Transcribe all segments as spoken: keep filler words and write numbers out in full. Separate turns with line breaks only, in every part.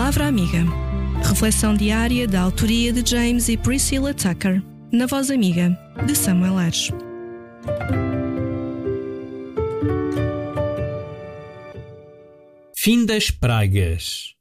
Palavra Amiga. Reflexão diária da autoria de James e Priscilla Tucker, na voz amiga de Samuel Ares.
Fim das pragas.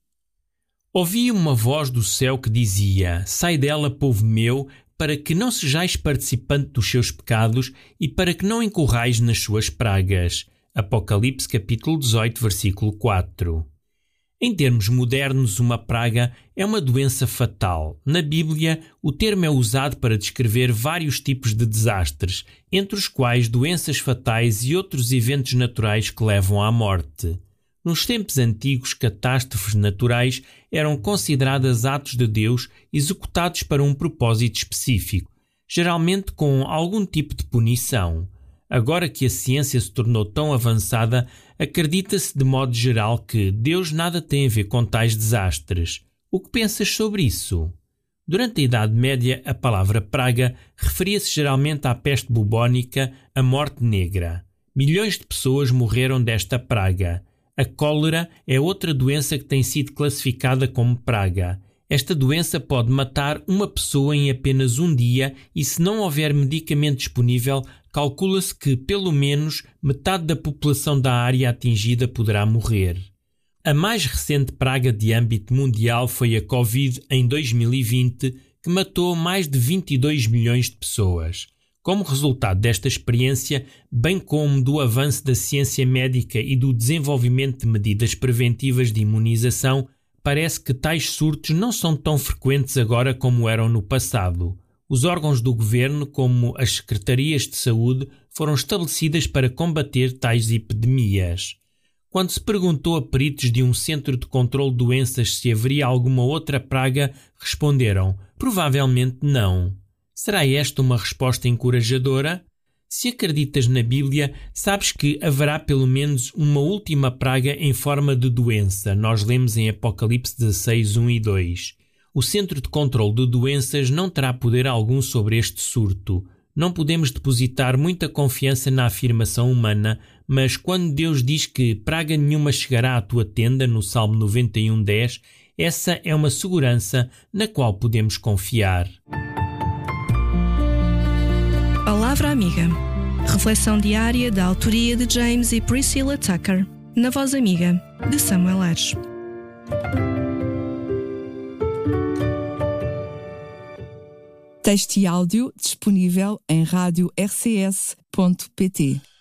Ouvi uma voz do céu que dizia: Sai dela, povo meu, para que não sejais participante dos seus pecados e para que não incorrais nas suas pragas. Apocalipse capítulo dezoito, versículo quatro. Em termos modernos, uma praga é uma doença fatal. Na Bíblia, o termo é usado para descrever vários tipos de desastres, entre os quais doenças fatais e outros eventos naturais que levam à morte. Nos tempos antigos, catástrofes naturais eram consideradas atos de Deus executados para um propósito específico, geralmente com algum tipo de punição. Agora que a ciência se tornou tão avançada, acredita-se de modo geral que Deus nada tem a ver com tais desastres. O que pensas sobre isso? Durante a Idade Média, a palavra praga referia-se geralmente à peste bubónica, a morte negra. Milhões de pessoas morreram desta praga. A cólera é outra doença que tem sido classificada como praga. Esta doença pode matar uma pessoa em apenas um dia e, se não houver medicamento disponível, calcula-se que pelo menos metade da população da área atingida poderá morrer. A mais recente praga de âmbito mundial foi a Covid em dois mil e vinte, que matou mais de vinte e dois milhões de pessoas. Como resultado desta experiência, bem como do avanço da ciência médica e do desenvolvimento de medidas preventivas de imunização, parece que tais surtos não são tão frequentes agora como eram no passado. Os órgãos do governo, como as secretarias de saúde, foram estabelecidas para combater tais epidemias. Quando se perguntou a peritos de um centro de controle de doenças se haveria alguma outra praga, responderam: provavelmente não. Será esta uma resposta encorajadora? Se acreditas na Bíblia, sabes que haverá pelo menos uma última praga em forma de doença. Nós lemos em Apocalipse dezesseis, um e dois. O Centro de Controle de Doenças não terá poder algum sobre este surto. Não podemos depositar muita confiança na afirmação humana, mas quando Deus diz que praga nenhuma chegará à tua tenda, no Salmo noventa e um, dez, essa é uma segurança na qual podemos confiar.
Palavra Amiga. Reflexão diária da autoria de James e Priscilla Tucker, na voz amiga de Samuel Ares.
Texto e áudio disponível em rádio r c s ponto p t.